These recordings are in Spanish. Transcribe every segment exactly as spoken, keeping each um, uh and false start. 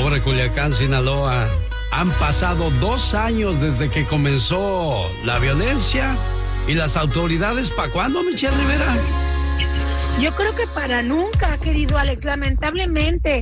Pobre Culiacán, Sinaloa. Han pasado dos años desde que comenzó la violencia y las autoridades, ¿para cuándo, Michelle Rivera? Yo creo que para nunca, querido Alex, lamentablemente.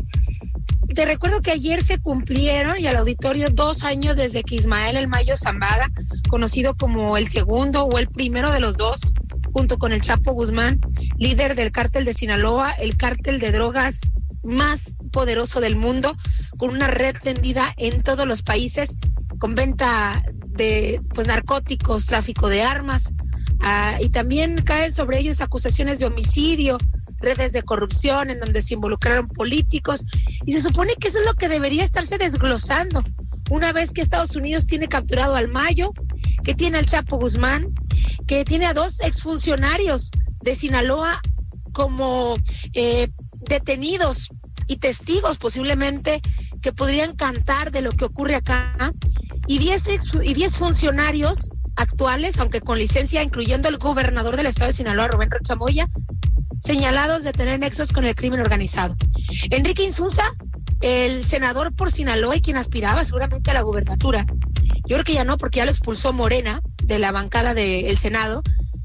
Te recuerdo que ayer se cumplieron, y al auditorio, dos años desde que Ismael El Mayo Zambada, conocido como el segundo o el primero de los dos, junto con el Chapo Guzmán, líder del cártel de Sinaloa, el cártel de drogas más poderoso del mundo, con una red tendida en todos los países, con venta de pues narcóticos, tráfico de armas, uh, y también caen sobre ellos acusaciones de homicidio, redes de corrupción en donde se involucraron políticos, y se supone que eso es lo que debería estarse desglosando una vez que Estados Unidos tiene capturado al Mayo, que tiene al Chapo Guzmán, que tiene a dos exfuncionarios de Sinaloa como eh, detenidos y testigos posiblemente que podrían cantar de lo que ocurre acá, y diez, ex, y diez funcionarios actuales, aunque con licencia, incluyendo el gobernador del estado de Sinaloa, Rubén Rocha Moya, señalados de tener nexos con el crimen organizado. Enrique Insunza, el senador por Sinaloa y quien aspiraba seguramente a la gubernatura, yo creo que ya no, porque ya lo expulsó Morena de la bancada del Senado.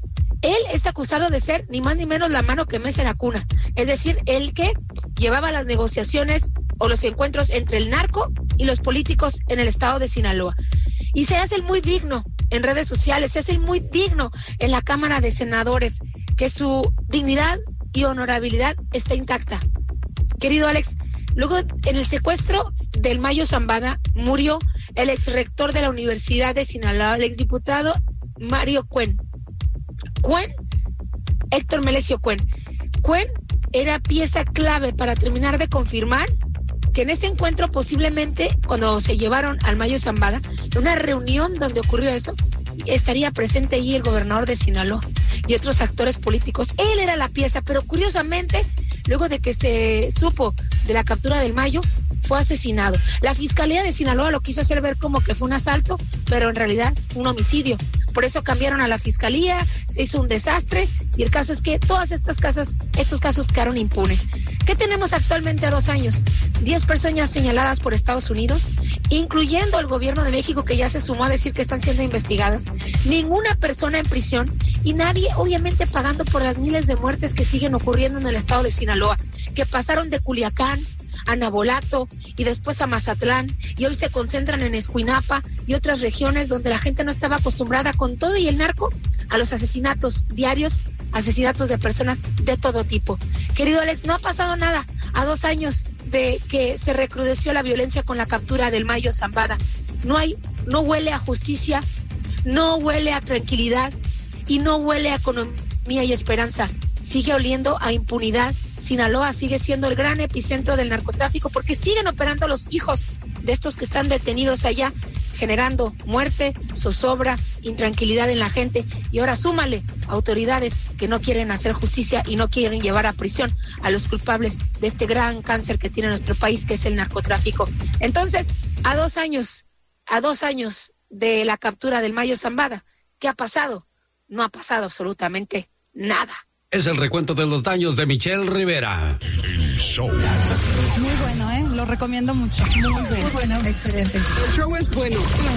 Él está acusado de ser ni más ni menos la mano que mece la cuna, es decir, el que llevaba las negociaciones o los encuentros entre el narco y los políticos en el estado de Sinaloa. Y se hace el muy digno en redes sociales, se hace el muy digno en la Cámara de Senadores, que su dignidad y honorabilidad está intacta. Querido Alex, luego en el secuestro del Mayo Zambada murió el exrector de la Universidad de Sinaloa, el exdiputado Mario Cuen. Cuen, Héctor Melesio Cuen. Cuen era pieza clave para terminar de confirmar que en ese encuentro, posiblemente cuando se llevaron al Mayo Zambada, en una reunión donde ocurrió eso, estaría presente allí el gobernador de Sinaloa y otros actores políticos. Él era la pieza, pero curiosamente, luego de que se supo de la captura del Mayo, fue asesinado. La Fiscalía de Sinaloa lo quiso hacer ver como que fue un asalto, pero en realidad un homicidio. Por eso cambiaron a la Fiscalía, se hizo un desastre, y el caso es que todas estas casas, estos casos quedaron impunes. ¿Qué tenemos actualmente a dos años? Diez personas señaladas por Estados Unidos, incluyendo el gobierno de México, que ya se sumó a decir que están siendo investigadas. Ninguna persona en prisión y nadie, obviamente, pagando por las miles de muertes que siguen ocurriendo en el estado de Sinaloa, que pasaron de Culiacán a Nabolato y después a Mazatlán, y hoy se concentran en Escuinapa y otras regiones donde la gente no estaba acostumbrada, con todo y el narco, a los asesinatos diarios, asesinatos de personas de todo tipo. Querido Alex, no ha pasado nada a dos años de que se recrudeció la violencia con la captura del Mayo Zambada. No hay, no huele a justicia, no huele a tranquilidad y no huele a economía y esperanza. Sigue oliendo a impunidad. Sinaloa sigue siendo el gran epicentro del narcotráfico porque siguen operando los hijos de estos que están detenidos allá, generando muerte, zozobra, intranquilidad en la gente. Y ahora súmale autoridades que no quieren hacer justicia y no quieren llevar a prisión a los culpables de este gran cáncer que tiene nuestro país, que es el narcotráfico. Entonces, a dos años, a dos años de la captura del Mayo Zambada, ¿qué ha pasado? No ha pasado absolutamente nada. Es el recuento de los daños de Michelle Rivera. El show. Muy bueno, ¿eh? Lo recomiendo mucho. Muy bueno. Muy bueno, excelente. El show es bueno.